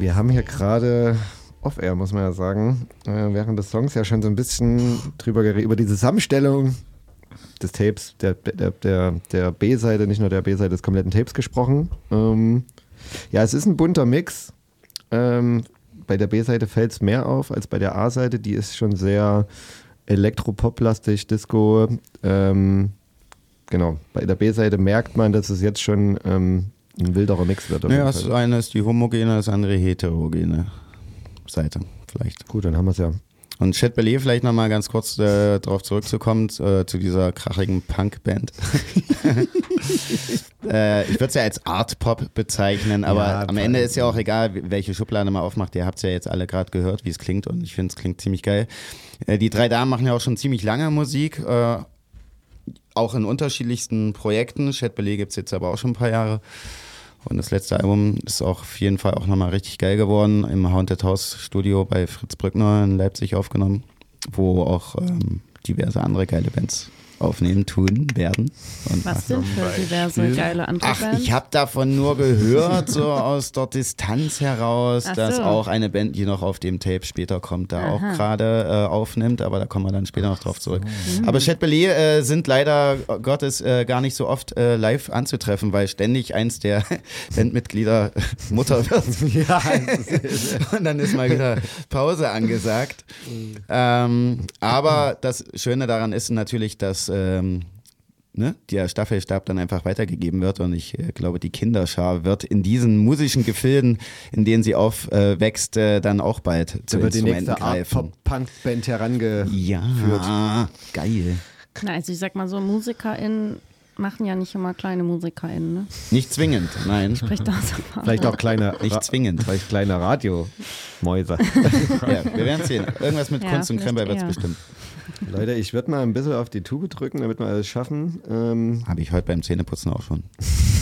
Wir haben hier gerade off-air, muss man ja sagen, während des Songs ja schon so ein bisschen drüber geredet, über die Zusammenstellung des Tapes, der B-Seite, nicht nur der B-Seite des kompletten Tapes gesprochen. Ja, es ist ein bunter Mix. Bei der B-Seite fällt es mehr auf als bei der A-Seite. Die ist schon sehr elektropop-lastig, Disco. Genau, bei der B-Seite merkt man, dass es jetzt schon ein wilderer Mix wird. Ja, das eine ist die homogene, das andere heterogene Seite vielleicht. Gut, dann haben wir es ja. Und Chet Bailey, vielleicht nochmal ganz kurz darauf zurückzukommen, zu dieser krachigen Punk-Band. Ich würde es ja als Art-Pop bezeichnen, aber ja, am Ende ist ja auch egal, welche Schublade man aufmacht. Ihr habt es ja jetzt alle gerade gehört, wie es klingt, und ich finde, es klingt ziemlich geil. Die drei Damen machen ja auch schon ziemlich lange Musik, auch in unterschiedlichsten Projekten. Chet Bailey gibt es jetzt aber auch schon ein paar Jahre. Und das letzte Album ist auch auf jeden Fall auch nochmal richtig geil geworden, im Haunted House Studio bei Fritz Brückner in Leipzig aufgenommen, wo auch diverse andere geile Bands aufnehmen, tun, werden. Und was sind für diverse geile andere Bands? Ich habe davon nur gehört, so aus der Distanz heraus, dass auch eine Band, die noch auf dem Tape später kommt, da auch gerade aufnimmt, aber da kommen wir dann später noch drauf zurück. Aber Chet Bailey sind leider Gottes gar nicht so oft live anzutreffen, weil ständig eins der Bandmitglieder Mutter wird. Ja, und dann ist mal wieder Pause angesagt. Aber das Schöne daran ist natürlich, dass der Staffelstab dann einfach weitergegeben wird, und ich glaube, die Kinderschar wird in diesen musischen Gefilden, in denen sie aufwächst, dann auch bald zu Instrumenten greifen. Punk-Band herangeführt. Ja, geil. Na, also ich sag mal so, MusikerInnen machen ja nicht immer kleine MusikerInnen, ne? Nicht zwingend, nein. Spricht aus. Vielleicht auch kleine, nicht zwingend. Vielleicht kleine Radiomäuse. Ja, wir werden sehen. Irgendwas mit Kunst und Kremper wird es bestimmt. Leute, ich würde mal ein bisschen auf die Tube drücken, damit wir alles schaffen. Habe ich heute beim Zähneputzen auch schon.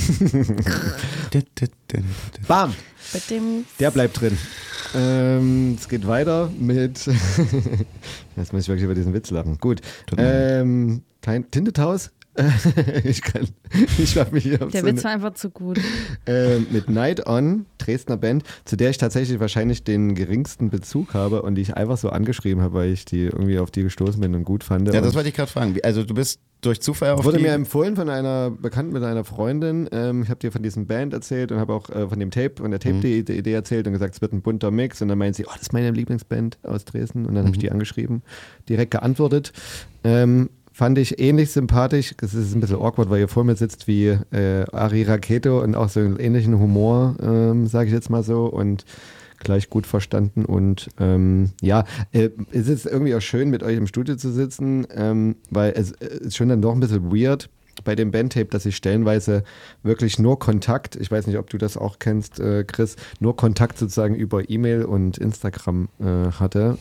Bam! Der bleibt drin. Es geht weiter mit jetzt muss ich wirklich über diesen Witz lachen. Gut. Tintetaus. Ich war mich hier auf der Witz war einfach zu gut. Mit Night On, Dresdner Band, zu der ich tatsächlich wahrscheinlich den geringsten Bezug habe und die ich einfach so angeschrieben habe, weil ich die irgendwie auf die gestoßen bin und gut fand. Ja, das wollte ich gerade fragen. Also du bist durch Zufall auf wurde mir empfohlen von einer Bekannten mit einer Freundin. Ich habe dir von diesem Band erzählt und habe auch von dem Tape, von der Tape-Idee erzählt und gesagt, es wird ein bunter Mix. Und dann meint sie, das ist meine Lieblingsband aus Dresden. Und dann habe ich die angeschrieben, direkt geantwortet. Fand ich ähnlich sympathisch. Es ist ein bisschen awkward, weil ihr vor mir sitzt wie Ari Raketo und auch so einen ähnlichen Humor, sage ich jetzt mal so. Und gleich gut verstanden. Und es ist irgendwie auch schön, mit euch im Studio zu sitzen, weil es ist schon dann doch ein bisschen weird bei dem Bandtape, dass ich stellenweise wirklich nur Kontakt, ich weiß nicht, ob du das auch kennst, Chris, nur Kontakt sozusagen über E-Mail und Instagram hatte.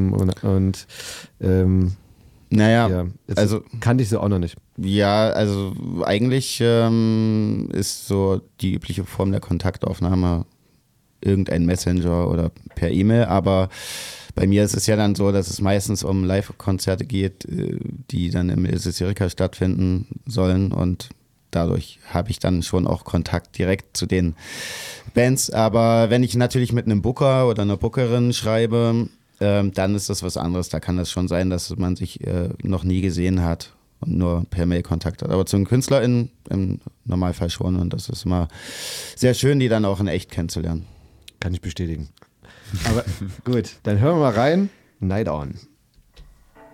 Naja, also kannte ich so auch noch nicht. Ja, also eigentlich ist so die übliche Form der Kontaktaufnahme irgendein Messenger oder per E-Mail, aber bei mir ist es ja dann so, dass es meistens um Live-Konzerte geht, die dann im Ilse Erika stattfinden sollen, und dadurch habe ich dann schon auch Kontakt direkt zu den Bands. Aber wenn ich natürlich mit einem Booker oder einer Bookerin schreibe, dann ist das was anderes. Da kann es schon sein, dass man sich noch nie gesehen hat und nur per Mail Kontakt hat. Aber zu den KünstlerInnen im Normalfall schon, und das ist immer sehr schön, die dann auch in echt kennenzulernen. Kann ich bestätigen. Aber gut, dann hören wir mal rein. Night On.